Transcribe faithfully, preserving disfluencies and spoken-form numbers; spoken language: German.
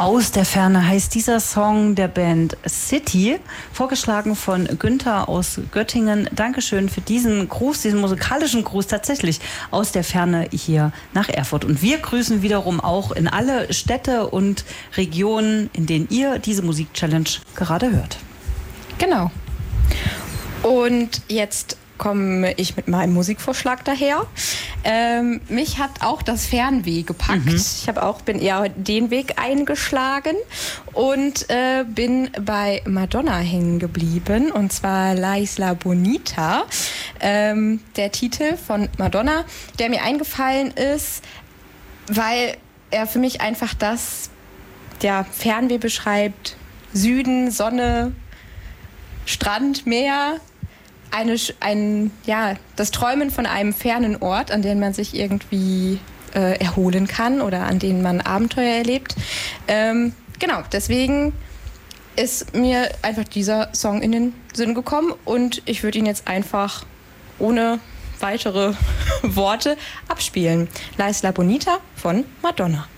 Aus der Ferne heißt dieser Song der Band City, vorgeschlagen von Günther aus Göttingen. Dankeschön für diesen Gruß, diesen musikalischen Gruß tatsächlich aus der Ferne hier nach Erfurt. Und wir grüßen wiederum auch in alle Städte und Regionen, in denen ihr diese Musik-Challenge gerade hört. Genau. Und jetzt komme ich mit meinem Musikvorschlag daher. Ähm, mich hat auch das Fernweh gepackt. Mhm. Ich habe auch bin eher den Weg eingeschlagen und äh, bin bei Madonna hängen geblieben, und zwar La Isla Bonita, ähm, der Titel von Madonna, der mir eingefallen ist, weil er für mich einfach das ja, Fernweh beschreibt. Süden, Sonne, Strand, Meer. Eine, ein, ja, das Träumen von einem fernen Ort, an dem man sich irgendwie äh, erholen kann oder an dem man Abenteuer erlebt. Ähm, genau, deswegen ist mir einfach dieser Song in den Sinn gekommen und ich würde ihn jetzt einfach ohne weitere Worte abspielen. La Isla Bonita von Madonna.